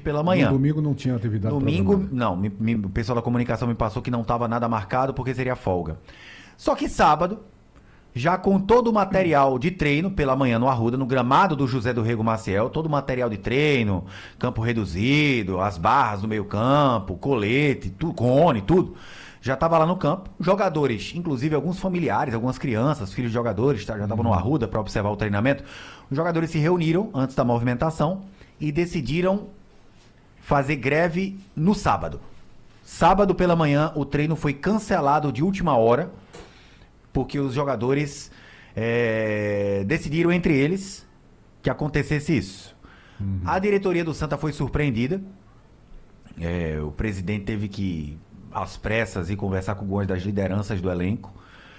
pela manhã. No domingo não tinha atividade Domingo, programada. não, o pessoal da comunicação me passou que não estava nada marcado porque seria folga. Só que sábado, já com todo o material de treino pela manhã no Arruda, no gramado do José do Rego Maciel, todo o material de treino, campo reduzido, as barras do meio campo, colete, cone, tudo. Já estava lá no campo, jogadores, inclusive alguns familiares, algumas crianças, filhos de jogadores, já estavam no Arruda para observar o treinamento. Os jogadores se reuniram antes da movimentação e decidiram fazer greve no sábado. Sábado pela manhã, o treino foi cancelado de última hora, porque os jogadores decidiram entre eles que acontecesse isso. A diretoria do Santa foi surpreendida. O presidente teve que, às pressas, ir conversar com algumas das lideranças do elenco.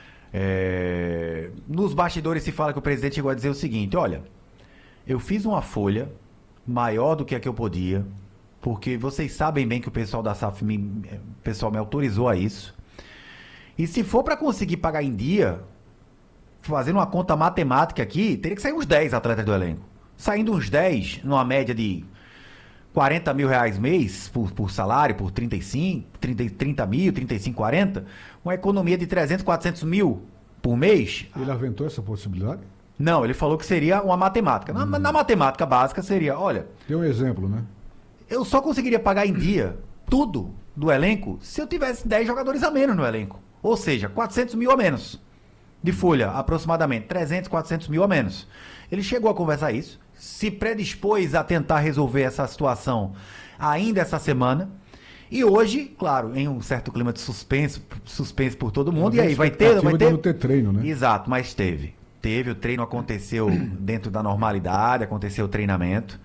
Nos bastidores se fala que o presidente chegou a dizer o seguinte: olha, eu fiz uma folha maior do que a que eu podia, porque vocês sabem bem que o pessoal da SAF me autorizou a isso. E se for para conseguir pagar em dia, fazendo uma conta matemática aqui, teria que sair uns 10 atletas do elenco. Saindo uns 10, numa média de 40 mil reais mês por salário, por 35, 30 mil, 35, 40, uma economia de 300, 400 mil por mês. Ele aventou essa possibilidade? Não, ele falou que seria uma matemática. Na matemática básica seria, olha... Tem um exemplo, né? Eu só conseguiria pagar em dia tudo do elenco se eu tivesse 10 jogadores a menos no elenco. Ou seja, 400 mil a menos de folha, aproximadamente. 300, 400 mil a menos. Ele chegou a conversar isso, se predispôs a tentar resolver essa situação ainda essa semana. E hoje, claro, em um certo clima de suspense por todo mundo. E aí, vai ter... de não ter treino, né? Exato, mas teve. O treino aconteceu dentro da normalidade, aconteceu o treinamento.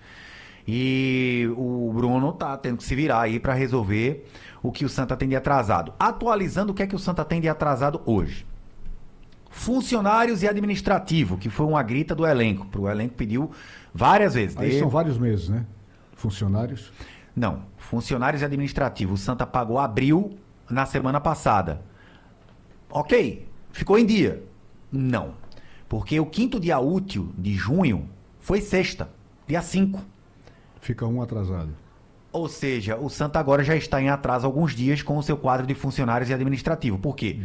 E o Bruno tá tendo que se virar aí para resolver o que o Santa tem de atrasado. Atualizando o que é que o Santa tem de atrasado hoje. Funcionários e administrativo, que foi uma grita do elenco. O elenco pediu várias vezes. Aí são vários meses, né? Funcionários. Não, funcionários e administrativo. O Santa pagou abril na semana passada. Ok, ficou em dia? Não, porque o quinto dia útil de junho foi sexta, dia 5. Fica um atrasado. Ou seja, o Santa agora já está em atraso alguns dias com o seu quadro de funcionários e administrativo. Por quê?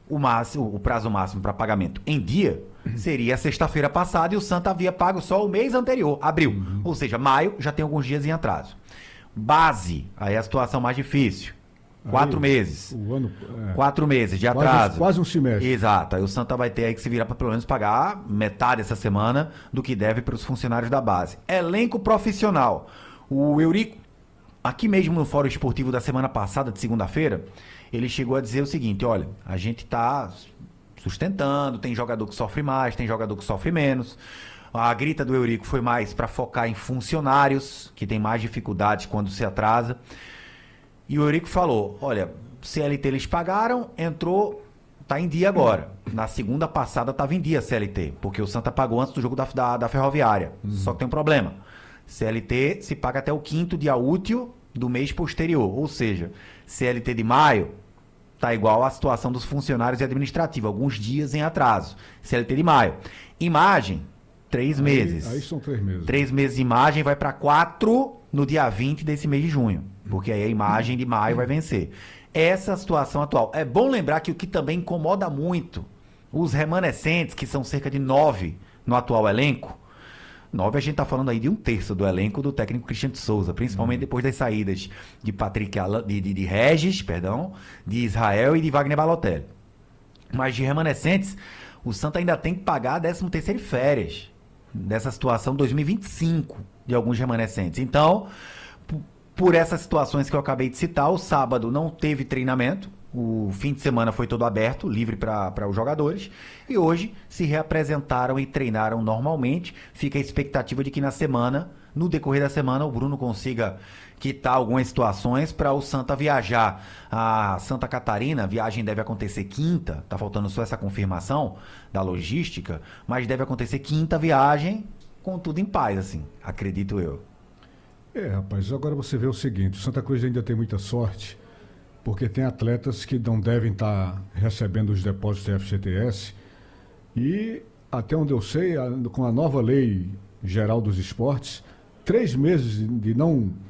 O prazo máximo para pagamento em dia seria sexta-feira passada e o Santa havia pago só o mês anterior, abril. Ou seja, maio já tem alguns dias em atraso. Base, aí é a situação mais difícil. 4 meses. O ano, 4 meses de atraso. Quase um semestre. Exato. Aí o Santa vai ter aí que se virar para pelo menos pagar metade essa semana do que deve para os funcionários da base. Elenco profissional. O Eurico, aqui mesmo no Fórum Esportivo da semana passada, de segunda-feira, ele chegou a dizer o seguinte: olha, a gente está sustentando, tem jogador que sofre mais, tem jogador que sofre menos. A grita do Eurico foi mais para focar em funcionários, que tem mais dificuldades quando se atrasa. E o Eurico falou: olha, CLT eles pagaram, entrou, tá em dia agora. Na segunda passada estava em dia CLT, porque o Santa pagou antes do jogo da Ferroviária. Só que tem um problema. CLT se paga até o quinto dia útil do mês posterior. Ou seja, CLT de maio tá igual à situação dos funcionários e administrativos, alguns dias em atraso. CLT de maio. Imagem, 3 meses. Aí são 3 meses. 3 meses de imagem vai para 4 no dia 20 desse mês de junho. Porque aí a imagem de maio vai vencer. Essa é a situação atual. É bom lembrar que o que também incomoda muito os remanescentes, que são cerca de 9 no atual elenco. 9 a gente está falando aí de 1/3 do elenco do técnico Cristiano de Souza, principalmente depois das saídas de Patrick de Regis, de Israel e de Wagner Balotelli. Mas de remanescentes, o Santa ainda tem que pagar 13º e férias dessa situação 2025 de alguns remanescentes. Então, por essas situações que eu acabei de citar, o sábado não teve treinamento, o fim de semana foi todo aberto, livre para os jogadores, e hoje se reapresentaram e treinaram normalmente. Fica a expectativa de que na semana, no decorrer da semana, o Bruno consiga quitar algumas situações para o Santa viajar a Santa Catarina. A viagem deve acontecer quinta, tá faltando só essa confirmação da logística, mas deve acontecer quinta viagem, com tudo em paz, assim, acredito eu. Rapaz, agora você vê o seguinte: o Santa Cruz ainda tem muita sorte, porque tem atletas que não devem estar recebendo os depósitos da FGTS e, até onde eu sei, com a nova lei geral dos esportes, 3 meses de não